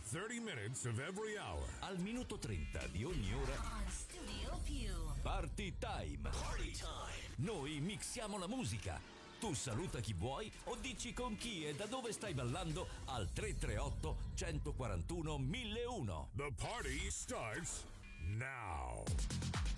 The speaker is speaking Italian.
30 minutes of every hour. Al minuto 30 di ogni ora. Studio Più. Party time. Party time. Noi mixiamo la musica. Tu saluta chi vuoi o dici con chi e da dove stai ballando al 338 141 1001. The party starts now.